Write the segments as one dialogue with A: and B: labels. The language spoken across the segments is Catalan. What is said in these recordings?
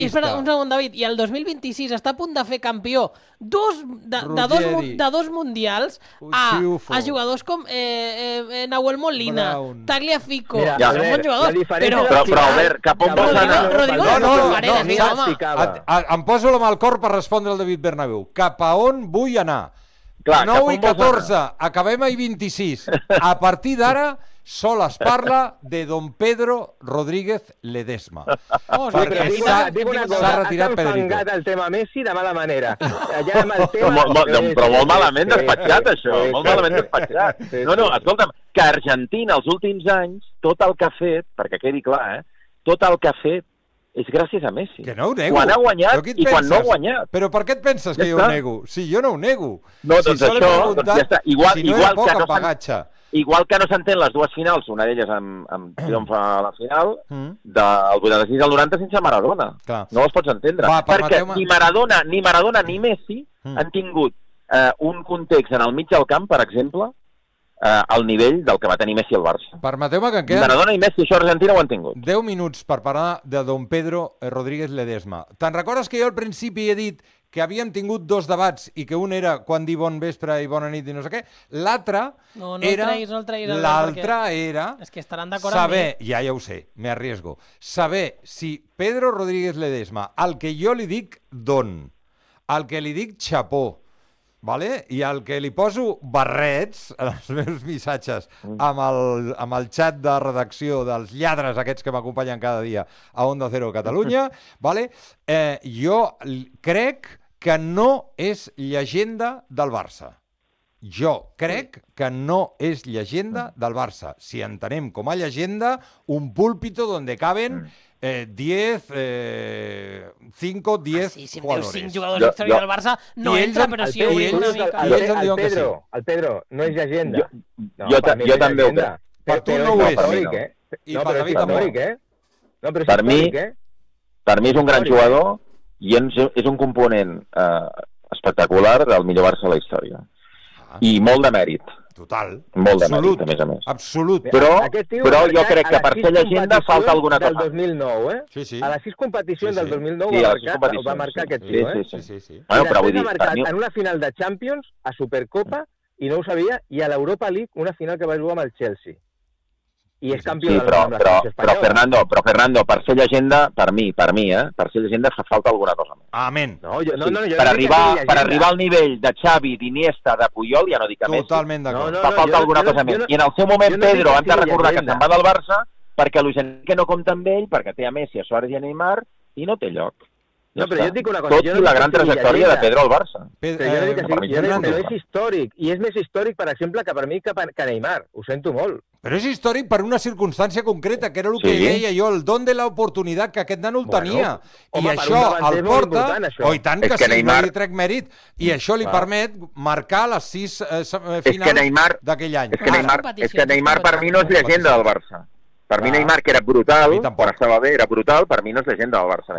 A: Espera un segon, David. I el 2026 està a punt de fer campió de dos mundials a jugadors com Nahuel Molina, Tagliafico. Són bons jugadors.
B: Però, Albert, cap on vols anar?
C: Em poso la mà al cor per respondre al David Bernabéu. Cap a on vull anar? 9 i 14, acabem a 26. A partir d'ara sol es parla de Don Pedro Rodríguez Ledesma.
D: Perquè s'ha retirat Pedrito. T'ha enfangat el tema Messi de mala manera.
B: Però molt malament despatxat, això. Molt malament despatxat. No, escolta'm, que Argentina els últims anys, tot el que ha fet, perquè quedi clar, tot el que ha fet és gràcies a Messi.
C: Que no ho nego.
B: Quan ha guanyat i quan no ha guanyat.
C: Però per què et penses que jo ho nego? Si jo no ho nego.
B: No, doncs això, ja està. Igual que no s'entén les dues finals, una d'elles amb triomf a la final, del 86 al 90 sense Maradona. No les pots entendre. Perquè ni Maradona ni Messi han tingut un context en el mig del camp, per exemple, al nivell del que va tenir Messi al Barça.
C: Permeteu-me que en queden...
B: Maradona i Messi, això a Argentina ho han tingut.
C: 10 minuts per parlar de Don Pedro Rodríguez Ledesma. Te'n recordes que jo al principi he dit que havíem tingut dos debats i que un era quan dir bon vespre i bona nit i no sé què, l'altre era saber, ja ho sé, me arriesgo, saber si Pedro Rodríguez Ledesma, al que jo li dic don, al que li dic xapó, vale? I al que li poso barrets en els meus missatges amb el xat de redacció dels lladres aquests que m'acompanyen cada dia a Onda Cero Catalunya, vale? Jo crec que no és llegenda del Barça. Jo crec que no és llegenda del Barça. Si entenem com a llegenda un púlpito donde caben 10 jugadores.
A: Si em dius 5 jugadors històrics del Barça, no entra, però si ho dic una mica.
D: El Pedro no és llegenda.
B: Jo també ho crec.
C: Per tu no ho és.
D: No, però és històric,
B: Per mi és un gran jugador i és un component espectacular del millor Barça de la història. I molt de mèrit.
C: Total.
B: Molt de mèrit, a més a més.
C: Absolut.
B: Però jo crec que per ser llegenda falta alguna cosa.
D: Del 2009,
C: Sí.
D: A les 6 competicions del 2009 va marcar aquest tio,
C: Sí.
D: Bueno, però vull dir... En una final de Champions, a Supercopa, i no ho sabia, i a l'Europa League, una final que va jugar amb el Chelsea. I és campió de la selecció espanyola.
B: Però Fernando, per ser llegenda, per mi, per ser llegenda fa falta alguna cosa més.
C: Amén.
B: Per arribar al nivell de Xavi, d'Iniesta, de Puyol, ja no dic a Messi.
C: Totalment d'acord.
B: Fa falta alguna cosa més. I en el seu moment Pedro han de recordar que se'n va del Barça perquè Luis Enrique no compta amb ell, perquè té a Messi, a Suárez i a Neymar, i no té lloc.
D: No, però jo et dic una cosa.
B: Tot i la gran trajectòria de Pedro al Barça.
D: Però jo dic que sí, però és històric. I és més històric, per exemple, que per mi que Neymar. Ho sento molt.
C: Però és històric per una circumstància concreta, que era el que deia jo, el don de l'oportunitat, que aquest nen el tenia. I això el porta... Oh, i tant que sí, no li trec mèrit. I això li permet marcar les 6 finals d'aquell any.
B: És que Neymar per mi no és llegenda del Barça. Per mi Neymar, que era brutal, quan estava bé era brutal, per mi no és llegenda del Barça.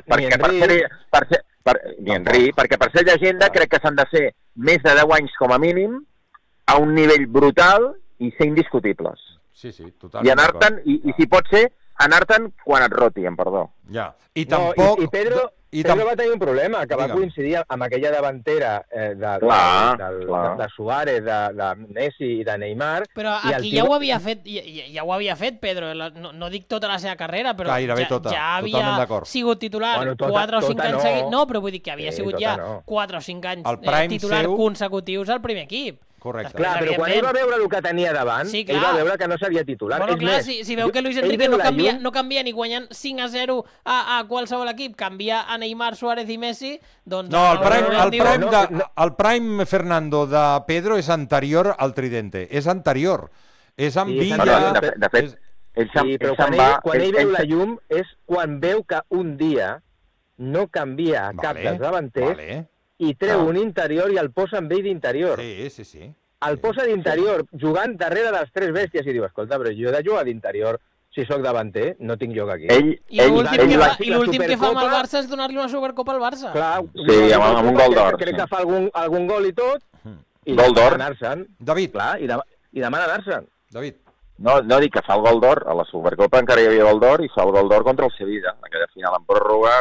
B: Ni Henry, perquè per ser llegenda crec que s'han de ser més de 10 anys com a mínim, a un nivell brutal i ser indiscutibles.
C: Sí, totalment.
B: I anar-te'n, i si pot ser, anar-te'n quan et roti, amb perdó.
C: Ja, i tampoc...
D: I Pedro va tenir un problema, que va coincidir amb aquella davantera de Suárez, de Messi i de Neymar.
A: Però aquí ja ho havia fet, Pedro. No dic tota la seva carrera, però ja havia sigut titular 4 o 5 anys seguits. No, però vull dir que havia sigut ja 4 o 5 anys titular consecutius al primer equip.
C: Correcte.
D: Clar, però quan ell va veure el que tenia davant, ell va veure que no seria titular.
A: Bueno, clar, si veu que Luis Enrique no canvia ni guanyant 5-0 a qualsevol equip, canvia a Neymar, Suárez i Messi, doncs...
C: No, el prime, Fernando, de Pedro és anterior al Tridente. És anterior. És amb Villa...
B: De fet,
D: però quan ell veu la llum és quan veu que un dia no canvia cap dels davanters i treu un interior i el posa amb ell d'interior.
C: Sí.
D: El posa d'interior, jugant darrere de les 3 bèsties, i diu, escolta, però jo he de jugar d'interior, si sóc davanter, no tinc lloc aquí.
A: I l'últim que fa amb el Barça és donar-li una Supercopa al Barça.
D: Clar,
B: amb un gol d'or.
D: Crec que fa algun gol i tot, i
B: gol d'or.
C: David.
D: Clar, i demana anar-se'n.
C: David.
B: No dic que fa el gol d'or, a la Supercopa encara hi havia gol d'or, i fa el gol d'or contra el Sevilla, aquella final en pròrroga,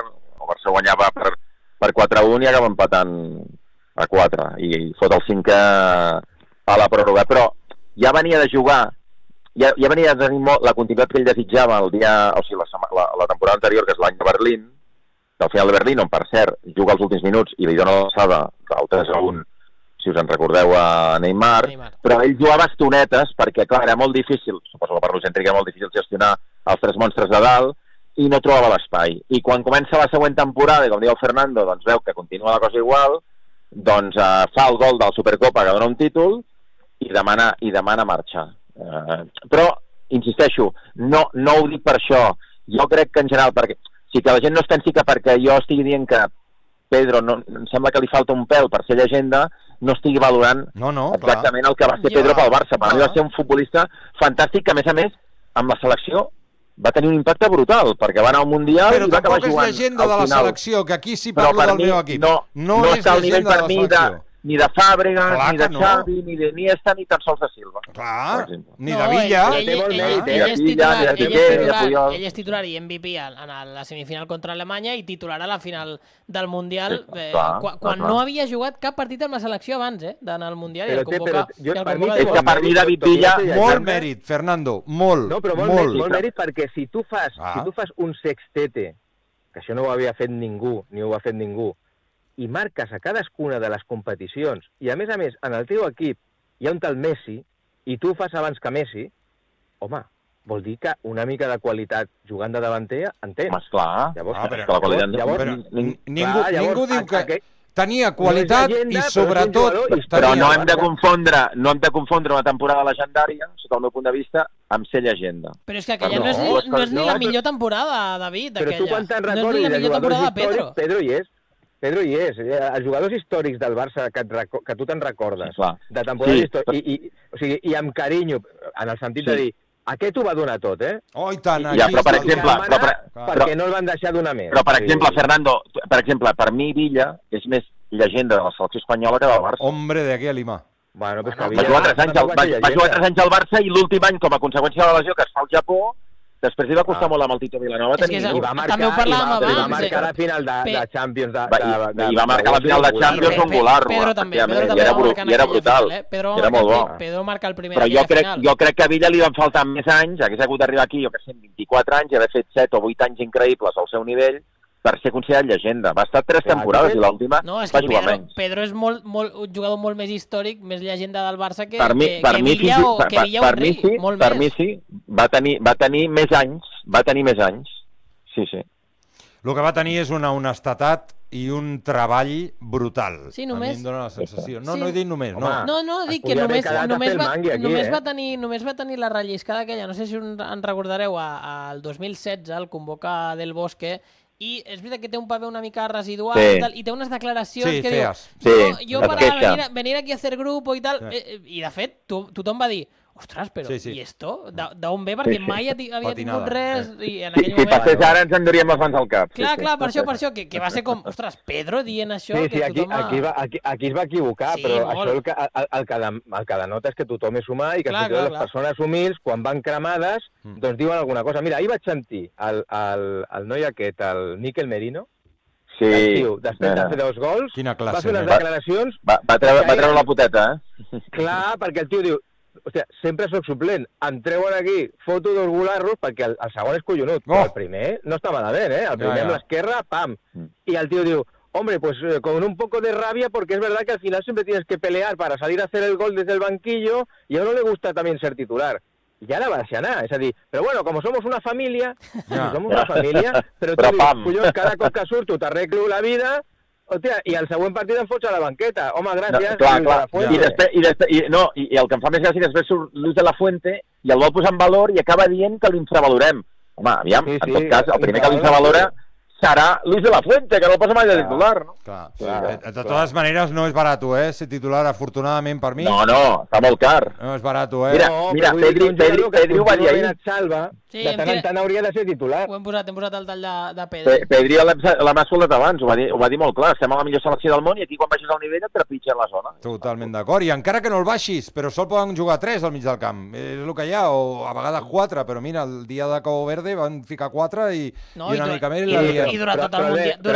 B: El Barça guanyava per 4-1 i acaba empatant a 4 i fot el 5 a la pròrroga, però ja venia de jugar, ja venia de tenir la continuïtat que ell desitjava la temporada anterior, que és l'any de Berlín, del final de Berlín, on per cert juga els últims minuts i li dona l'alçada del 3-1, si us en recordeu, a Neymar, però ell jugava estonetes perquè, clar, era molt difícil, suposo que per l'Ocèntric era molt difícil gestionar els 3 monstres de dalt i no trobava l'espai. I quan comença la següent temporada, i com diu el Fernando, doncs veu que continua la cosa igual, doncs fa el gol del Supercopa que dona un títol i demana marxar. Però, insisteixo, no ho dic per això. Jo crec que en general, perquè si que la gent no es pensi que perquè jo estigui dient que Pedro em sembla que li falta un pèl per ser llegenda, no estigui valorant exactament el que va ser Pedro pel Barça. Per mi va ser un futbolista fantàstic que, a més, amb la selecció va tenir un impacte brutal, perquè va anar al Mundial i va acabar jugant.
C: Però tampoc és llegenda de la selecció, que aquí sí parlo del meu equip.
B: No és llegenda de la selecció. Ni de Fàbregas, ni de Xavi, ni de Iniesta, ni tan sols de Silva.
C: Clar, ni de Villa.
A: Ell és titular i MVP en la semifinal contra Alemanya i titular a la final del Mundial, quan no havia jugat cap partit amb la selecció abans, d'anar al Mundial i el convoca.
B: És que per mi David Villa...
C: Molt mèrit, Fernando, molt.
D: No, però molt mèrit perquè si tu fas un sextete, que això no ho havia fet ningú, ni ho ha fet ningú, i marques a cadascuna de les competicions, i a més, en el teu equip hi ha un tal Messi, i tu ho fas abans que Messi, home, vol dir que una mica de qualitat jugant de davanter en tens.
B: Home, esclar.
C: Ningú diu que tenia qualitat i sobretot...
B: Però no hem de confondre una temporada legendària, sota el meu punt de vista, amb ser llegenda.
A: Però és que aquella no és ni la millor temporada, David, aquella.
D: Però tu quan te'n recordis de jugadors històrics, Pedro hi és. Els jugadors històrics del Barça que tu te'n recordes, de temporada històrica, i amb carinyo, en el sentit de dir, aquest ho va donar tot,
C: Oh, i tant,
B: però per exemple...
D: Perquè no el van deixar donar més.
B: Però, per exemple, Fernando, per mi Villa és més llegenda de la selecció espanyola que del Barça.
C: Hombre, de aquí a Lima.
D: Bueno, pues
B: va jugar 3 anys al Barça i l'últim any, com a conseqüència de la lesió, que es fa al Japó, després li va costar molt amb el Tito Vilanova tenir
A: minut. També ho parlàvem abans.
D: I va marcar la final de Champions.
B: I va marcar la final de Champions un volar-lo.
A: Pedro també
B: i era brutal. Era molt bo.
A: Pedro marca el primer
B: Però jo crec que a Villa li van faltar més anys, hagués hagut d'arribar aquí, jo que sé, 24 anys, i haver fet 7 o 8 anys increïbles al seu nivell, per ser considerat llegenda. Va estar 3 temporades i l'última va jugar menys.
A: Pedro és un jugador molt més històric, més llegenda del Barça que
B: Villa o Henry. Per mi sí, va tenir més anys. Sí.
C: El que va tenir és una honestedat i un treball brutal.
A: Sí, només.
C: A mi em dóna la sensació. No he dit només.
A: No, dic que només va tenir la relliscada aquella. No sé si en recordareu, al 2016 el convoca Del Bosque, i és veritat que té un paper una mica residual i té unes declaracions que diu jo para venir aquí a hacer grupo i tal, i de fet tothom va dir, ostres, però i esto? D'on ve? Perquè mai havia tingut res i en aquell moment...
B: Si passés ara ens enduríem les mans al cap.
A: Clar, per això, que va ser com, ostres, Pedro dient això...
D: Sí, aquí es va equivocar, però això el que denota és que tothom és humà i que fins i tot les persones humils, quan van cremades, doncs diuen alguna cosa. Mira, ahir vaig sentir el noi aquest, el Níquel Merino, després de fer 2 gols, va fer unes declaracions...
B: Va treure la poteta,
D: Clar, perquè el tio diu, hòstia, sempre soc suplent, em treuen aquí foto dels golarros perquè el segon és collonut, però el primer no està malament, el primer amb l'esquerra, pam, y el tío diu, hombre, pues con un poco de rabia porque es verdad que al final siempre tienes que pelear para salir a hacer el gol desde el banquillo y a uno le gusta también ser titular. I ara va deixar anar, és a dir, però bueno, com som una família, però tu dius, collons, cada cop que surto t'arreglo la vida, hòstia, i el següent partit em fots a la banqueta. Home, gràcies.
B: Clar. I el que em fa més gràcia després surt Luis de la Fuente i el vol posar en valor i acaba dient que l'infravalorem. Home, aviam, en tot cas, el primer que l'infravalora serà Luis de la Fuente, que no el posa mai de titular, no?
C: Clar. De totes maneres, no és barat, ser titular, afortunadament per mi.
B: No, està molt car.
C: No és barat,
B: Mira, Pedri ho va dir ahir.
D: De tant en tant hauria de ser titular.
A: Ho hem posat al tall de Pedri.
B: Pedri l'ha escoltat abans, ho va dir molt clar. Estem a la millor selecció del món i aquí quan baixes al nivell et trepitgen la zona.
C: Totalment d'acord. I encara que no el baixis, però sol poden jugar 3 al mig del camp. És el que hi ha, o a vegades 4, però mira, el dia de Cabo Verde van ficar 4 i una mica més
A: i durant tot el Mundial